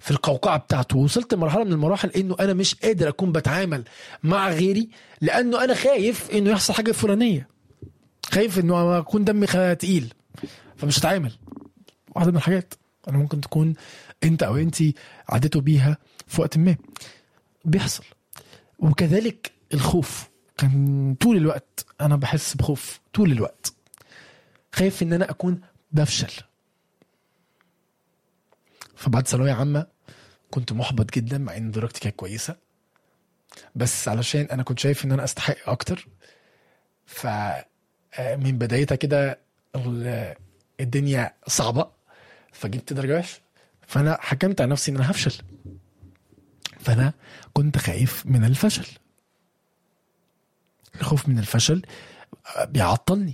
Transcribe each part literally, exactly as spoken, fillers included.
في القوقعة بتاعته. وصلت لمرحلة من المراحل انه انا مش قادر اكون بتعامل مع غيري لانه انا خايف انه يحصل حاجة فلانية، خايف انه اكون دمي تقيل فمش هتعامل. واحدة من الحاجات انا ممكن تكون انت او انتي عدتوا بيها في وقت ما بيحصل. وكذلك الخوف، كان طول الوقت انا بحس بخوف طول الوقت، خايف ان انا اكون بفشل. فبعد ثانوية عامة كنت محبط جدا مع ان درجتي كانت كويسة، بس علشان انا كنت شايف ان انا استحق اكتر، فمن بدايتها كده الدنيا صعبة فجبت درجة وحشة، فانا حكمت على نفسي ان انا هفشل. فانا كنت خايف من الفشل. الخوف من الفشل بيعطلني.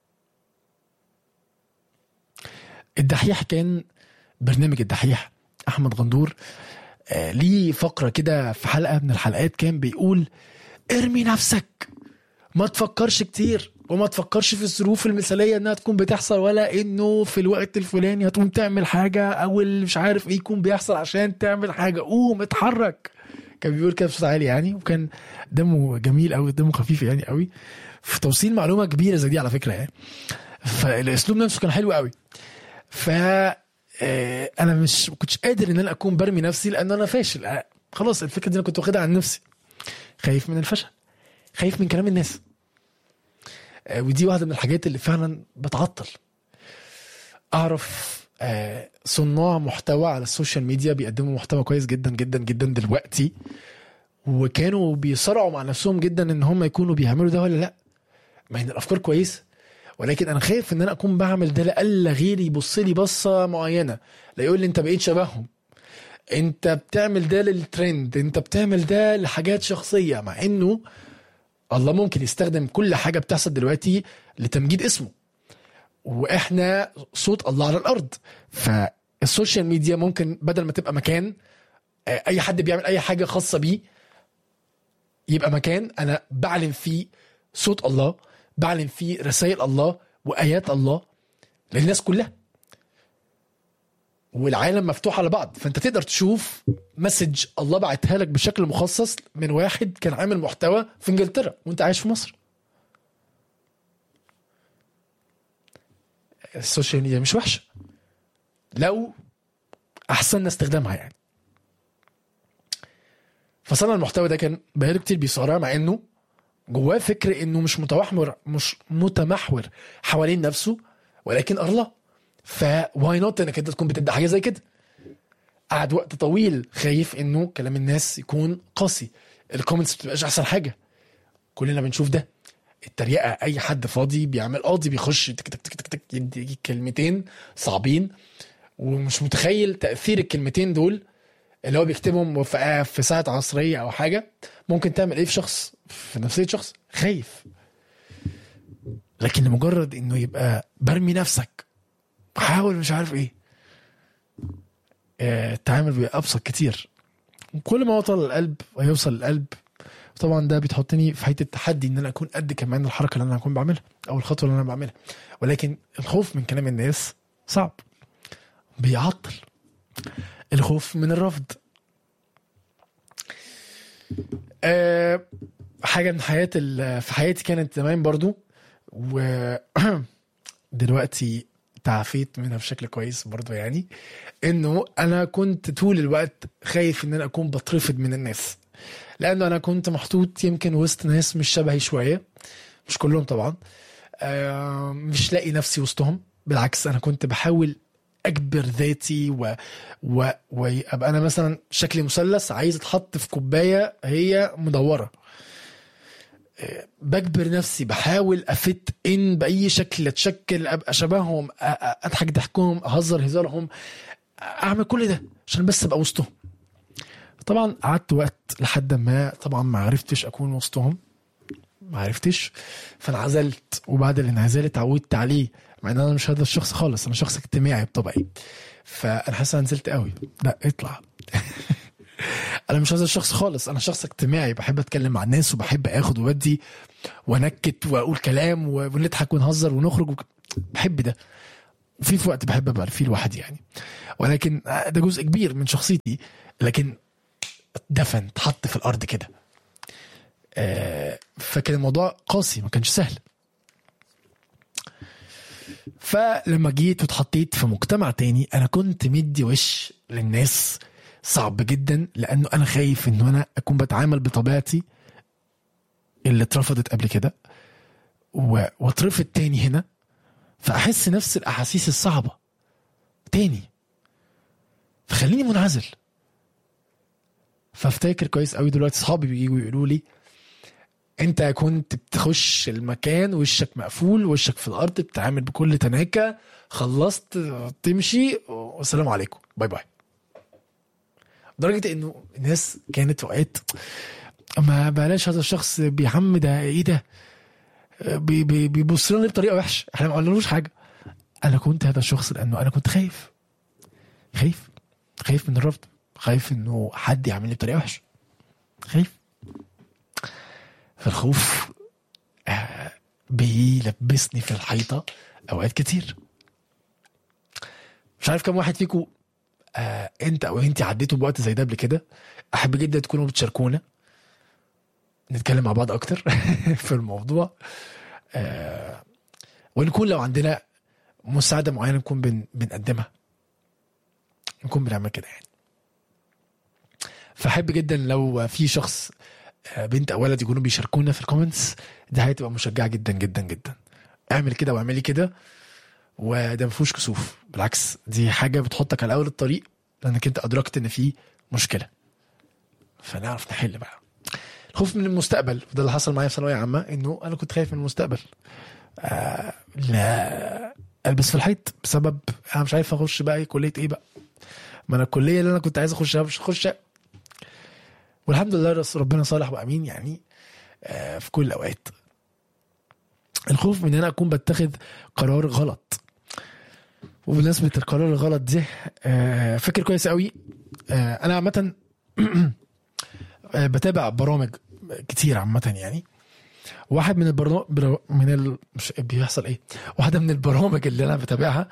الدحيح، كان برنامج الدحيح احمد غندور آه ليه فقرة كده في حلقة من الحلقات كان بيقول ارمي نفسك، ما تفكرش كتير وما تفكرش في الظروف المثالية انها تكون بتحصل، ولا انه في الوقت الفلاني هتقوم تعمل حاجة او اللي مش عارف ايه يكون بيحصل عشان تعمل حاجة. قوم اتحرك. كان بيقول كده بصوت عالي يعني، وكان دمه جميل قوي، دمه خفيف يعني قوي في توصيل معلومة كبيرة زي دي على فكرة يعني. فالاسلوب نفسه كان حلو قوي. ف انا مش كنتش قادر ان انا اكون برمي نفسي لان انا فاشل. خلاص الفكرة دي انا كنت واخدها عن نفسي. خايف من الفشل، خايف من كلام الناس. ودي واحدة من الحاجات اللي فعلا بتعطل. اعرف صناع محتوى على السوشيال ميديا بيقدموا محتوى كويس جدا جدا جدا دلوقتي، وكانوا بيصارعوا مع نفسهم جدا ان هم يكونوا بيعملوا ده ولا لا، مع ان الافكار كويسه، ولكن انا خايف ان انا اكون بعمل ده لألا غيري يبص لي بصه معينه، لا يقول لي انت بقيت شبههم، انت بتعمل ده للترند، انت بتعمل ده لحاجات شخصيه. مع انه الله ممكن يستخدم كل حاجه بتحصل دلوقتي لتمجيد اسمه، واحنا صوت الله على الارض. فالسوشيال ميديا ممكن بدل ما تبقى مكان اي حد بيعمل اي حاجه خاصه بيه، يبقى مكان انا بعلن فيه صوت الله، بعلن فيه رسائل الله وايات الله للناس كلها، والعالم مفتوح على بعض. فانت تقدر تشوف مسج الله بعتها لك بشكل مخصص من واحد كان عامل محتوى في انجلترا وانت عايش في مصر. السوشيال ميديا مش وحشة لو احسن استخدامها يعني. فصنع المحتوى ده كان بقاله كتير بيصارع، مع انه جواه فكر انه مش متمحور مش متمحور حوالين نفسه ولكن الله. فواي نوت انك انت تكون بتبدا حاجه زي كده. قعد وقت طويل خايف انه كلام الناس يكون قاسي، الكومنتس بتبقاش احسن حاجه، كلنا بنشوف ده. التريقه، اي حد فاضي بيعمل قاضي بيخش تك تك تك تك يدي كلمتين صعبين ومش متخيل تاثير الكلمتين دول اللي هو بيكتبهم في ساعه عصريه او حاجه ممكن تعمل ايه في شخص، في نفسيه شخص خايف. لكن لمجرد انه يبقى برمي نفسك حاول مش عارف ايه، التعامل بيبقى ابسط كتير. كل ما وصل للقلب ويوصل للقلب طبعا ده بتحطني في حته التحدي ان انا اكون قد كمان الحركه اللي انا هكون بعملها او الخطوه اللي انا بعملها. ولكن الخوف من كلام الناس صعب، بيعطل. الخوف من الرفض أه حاجه من حياه في حياتي كانت زمان برضو، ودلوقتي تعافيت منها بشكل كويس برضو. يعني انه انا كنت طول الوقت خايف ان انا اكون بترفض من الناس، لانه انا كنت محطوط يمكن وسط ناس مش شبهي شويه، مش كلهم طبعا، مش لاقي نفسي وسطهم. بالعكس انا كنت بحاول اجبر ذاتي و... و... وابقى انا مثلا شكلي مثلث عايز اتحط في كوبايه هي مدوره، بجبر نفسي، بحاول افت ان باي شكل اتشكل ابقى شبههم، اضحك ضحكهم، اهزر هزارهم، اعمل كل ده عشان بس ابقى وسطهم. طبعا قعدت وقت لحد ما طبعا ما عرفتش اكون وسطهم، ما عرفتش، فانعزلت. وبعد الانعزال اتعودت عليه، مع ان انا مش هذا الشخص خالص، انا شخص اجتماعي بطبعي. فانا حاسس انا نزلت قوي، لا اطلع انا مش هذا الشخص خالص، انا شخص اجتماعي، بحب اتكلم مع الناس وبحب اخد وودي ونكت واقول كلام ونضحك ونهزر ونخرج وك... بحب ده. في في وقت بحب ابقى فيه لوحدي يعني، ولكن ده جزء كبير من شخصيتي، لكن دفن اتحط في الارض كده. آه فكان الموضوع قاسي، ما كانش سهل. فلما جيت واتحطيت في مجتمع تاني انا كنت مدي وش للناس صعب جدا، لانه انا خايف انه انا اكون بتعامل بطبيعتي اللي اترفضت قبل كده واترفض تاني هنا، فاحس نفس الاحاسيس الصعبة تاني، فخليني منعزل. فافتكر كويس قوي دلوقتي صحابي بيجوا يقولوا لي انت كنت بتخش المكان وشك مقفول وشك في الارض، بتعامل بكل تناكة، خلصت تمشي والسلام عليكم باي باي. لدرجة انه الناس كانت وقت ما بلاش هذا الشخص بيعم ده ايه ده، بي بي بيبص لنا بطريقة وحشة، احنا ما قلنالوش حاجة. انا كنت هذا الشخص لانه انا كنت خايف خايف خايف من الرفض، خايف انه حد يعمل لي بطريقة وحشة، خايف. فالخوف آه بيلبسني في الحيطة اوقات كتير. مش عارف كم واحد فيكم آه انت او انت عديتوا بوقت زي ده قبل كده. احب جدا تكونوا بتشاركونا نتكلم مع بعض اكتر في الموضوع، آه ونكون لو عندنا مساعدة معينة نكون بن بنقدمها، نكون بنعمل كده يعني. فأحب جدا لو في شخص بنت أو ولد يكونوا بيشاركونا في الكومنتس، ده هتبقى مشجعة جدا جدا جدا. اعمل كده واعملي كده، وده مفهوش كسوف، بالعكس دي حاجة بتحطك على أول الطريق لأنك انت أدركت إن في مشكلة، فنعرف نحل بقى. الخوف من المستقبل، وده اللي حصل معايا في ثانوية عامة، إنه أنا كنت خايف من المستقبل. آه لا ألبس في الحيط بسبب أنا مش عارف أخش بقى كلية إيه بقى، ما أنا الكلية اللي أنا كنت عايز أخشها مش أخشها. والحمد لله ربنا صالح وأمين يعني آه في كل الأوقات. الخوف من أن أنا أكون بتخذ قرار غلط، وبالنسبة القرار الغلط ده آه فكر كويس قوي. آه أنا عامة آه بتابع برامج كتير عامة يعني. واحد من البرامج من ال... مش بيحصل ايه واحدة من البرامج اللي انا بتابعها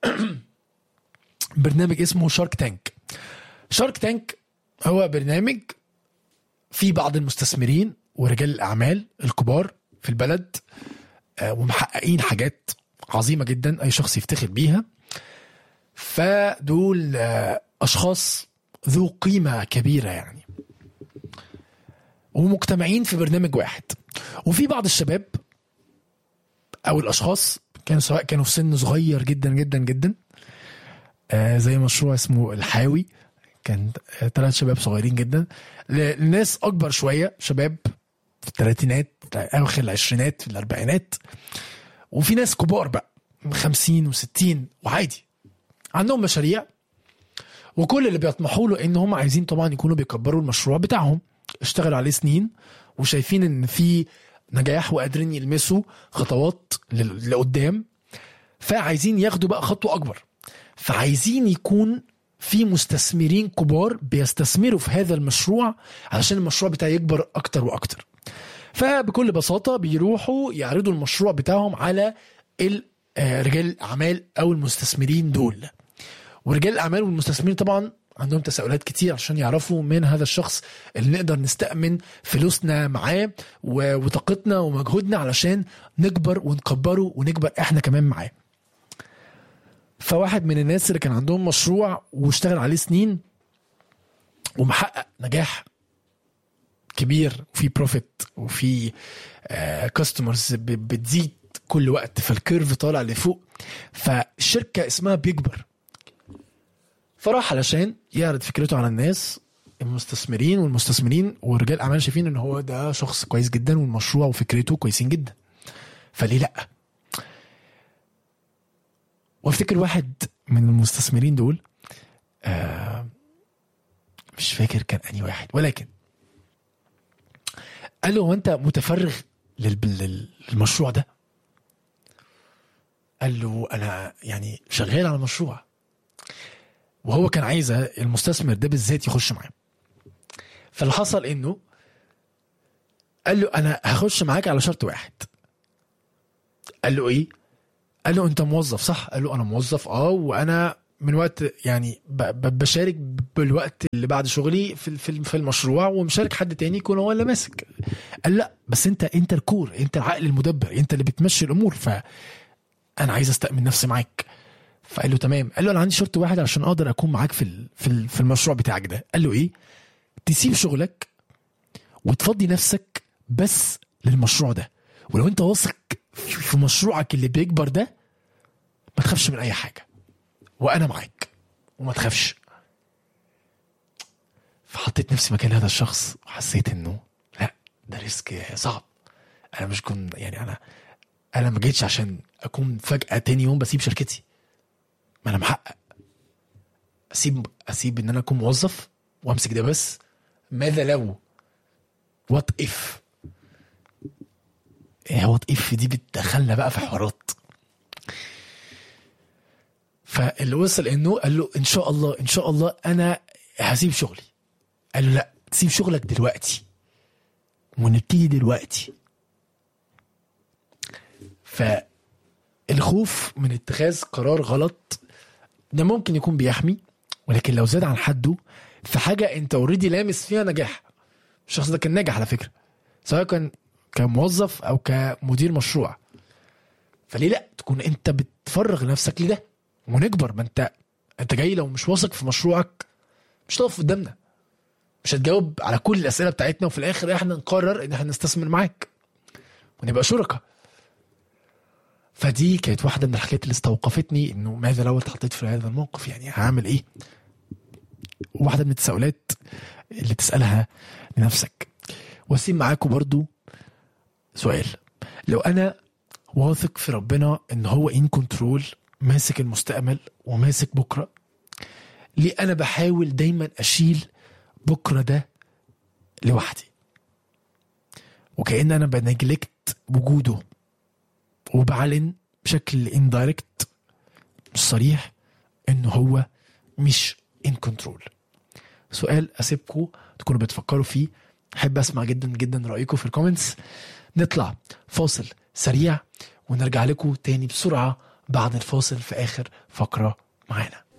برنامج اسمه شارك تانك. شارك تانك هو برنامج فيه بعض المستثمرين ورجال الاعمال الكبار في البلد ومحققين حاجات عظيمة جدا اي شخص يفتخر بيها. فدول اشخاص ذو قيمة كبيرة يعني، ومجتمعين في برنامج واحد. وفي بعض الشباب او الاشخاص كانوا سواء كانوا في سن صغير جدا جدا جدا آه زي مشروع اسمه الحاوي، كان ثلاث شباب صغيرين جدا، لناس اكبر شوية شباب في الثلاثينات اواخر العشرينات في الاربعينات، وفي ناس كبار بقى خمسين وستين وعادي عندهم مشاريع، وكل اللي بيطمحوا له ان هم عايزين طبعا يكونوا بيكبروا المشروع بتاعهم، اشتغلوا عليه سنين وشايفين ان في نجاح وقادرين يلمسوا خطوات لقدام، فعايزين ياخدوا بقى خطوة أكبر. فعايزين يكون في مستثمرين كبار بيستثمروا في هذا المشروع علشان المشروع بتاعه يكبر أكتر وأكتر. فبكل بساطة بيروحوا يعرضوا المشروع بتاعهم على رجال الأعمال أو المستثمرين دول. ورجال الأعمال والمستثمرين طبعا عندهم تساؤلات كتير عشان يعرفوا من هذا الشخص اللي نقدر نستأمن فلوسنا معاه وطاقتنا ومجهودنا علشان نكبر ونكبره ونكبر احنا كمان معاه. فواحد من الناس اللي كان عندهم مشروع واشتغل عليه سنين ومحقق نجاح كبير وفي بروفيت وفي كاستمرز بتزيد كل وقت، فالكيرف طالع لفوق، فالشركة اسمها بيكبر. فراح علشان يعرض فكرته على الناس المستثمرين، والمستثمرين ورجال الاعمال شايفين ان هو ده شخص كويس جدا والمشروع وفكرته كويسين جدا، فليه لا. وافتكر واحد من المستثمرين دول آه مش فاكر كان اني واحد، ولكن قال له هو انت متفرغ للمشروع ده؟ قال له انا يعني شغال على مشروع، وهو كان عايز المستثمر ده بالذات يخش معاه. فاللي حصل انه قال له انا هخش معاك على شرط واحد. قال له ايه؟ قال له انت موظف صح؟ قال له انا موظف اه، وانا من وقت يعني ب- ب- بشارك بالوقت اللي بعد شغلي في في في المشروع، ومشارك حد تاني يكون هو اللي ماسك. قال لا بس انت انت الكور، انت العقل المدبر، انت اللي بتمشي الامور، فانا عايز استأمن نفسي معاك. فقال له تمام. قال له انا عندي شرط واحد عشان اقدر اكون معاك في ال- في ال- في المشروع بتاعك ده. قال له ايه؟ تسيب شغلك وتفضي نفسك بس للمشروع ده، ولو انت واثق في في مشروعك اللي بيكبر ده ما تخافش من اي حاجه، وانا معاك وما تخافش. فحطيت نفسي مكان هذا الشخص وحسيت انه لا، ده ريسك صعب. انا مش كنت يعني انا انا ما جيتش عشان اكون فجأة تاني يوم بسيب شركتي. ما انا محقق اسيب اسيب ان انا اكون موظف وامسك ده بس؟ ماذا لو وات اف؟ ايه وات اف دي بتدخلنا بقى في حوارات. فاللي وصل انه قال له ان شاء الله ان شاء الله انا هسيب شغلي. قال له لا، تسيب شغلك دلوقتي ونبتدي دلوقتي. فالخوف من اتخاذ قرار غلط ده ممكن يكون بيحمي، ولكن لو زاد عن حده في حاجة انت اوريدي لامس فيها نجاح. الشخص ده كان ناجح على فكرة، سواء كان كموظف او كمدير مشروع. فليه لا تكون انت بتفرغ نفسك لده ونكبر؟ ما انت انت جاي لو مش واثق في مشروعك مش هتقف قدامنا، مش هتجاوب على كل الاسئله بتاعتنا، وفي الاخر احنا نقرر ان احنا نستثمر معاك ونبقى شركاء. فدي كانت واحده من الحاجات اللي استوقفتني، انه ماذا لو اتحطيت في هذا الموقف، يعني هعمل ايه؟ واحده من التساؤلات اللي تسالها لنفسك. واسيب معاكم برضو سؤال: لو انا واثق في ربنا ان هو ان كنترول، ماسك المستقبل وماسك بكره، ليه انا بحاول دايما اشيل بكره ده لوحدي، وكأن انا بنجلكت وجوده، وبعلن بشكل اندايركت مش صريح انه هو مش ان كنترول؟ سؤال اسيبكم تكونوا بتفكروا فيه. احب اسمع جدا جدا رايكم في الكومنتس. نطلع فاصل سريع ونرجع لكم تاني بسرعه بعد الفاصل في اخر فقره معانا.